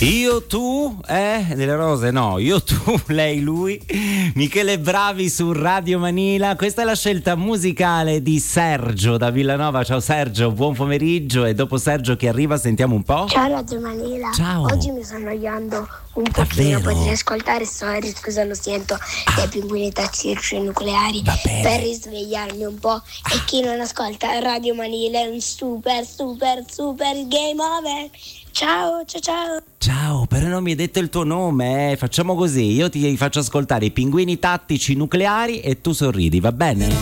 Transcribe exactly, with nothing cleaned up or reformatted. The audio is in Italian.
Io, tu, eh, delle rose, no, io, tu, lei, lui, Michele Bravi su Radio Manila. Questa è la scelta musicale di Sergio da Villanova. Ciao Sergio, buon pomeriggio. E dopo Sergio che arriva sentiamo un po'. Ciao Radio Manila. Ciao. Oggi mi sto annoiando un Davvero? pochino, potrei ascoltare Story, scusa lo sento, ah. dei pinguini tattici nucleari per risvegliarmi un po'. Ah. E chi non ascolta Radio Manila è un super, super, super game over. Ciao, ciao, ciao. Ciao, però non mi hai detto il tuo nome, eh. Facciamo così, io ti faccio ascoltare i pinguini tattici nucleari e tu sorridi, va bene?